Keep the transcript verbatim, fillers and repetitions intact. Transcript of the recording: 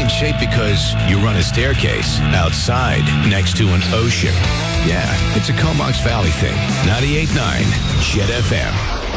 in shape because you run a staircase outside next to an ocean. Yeah, it's a Comox Valley thing. ninety-eight point nine Jet F M.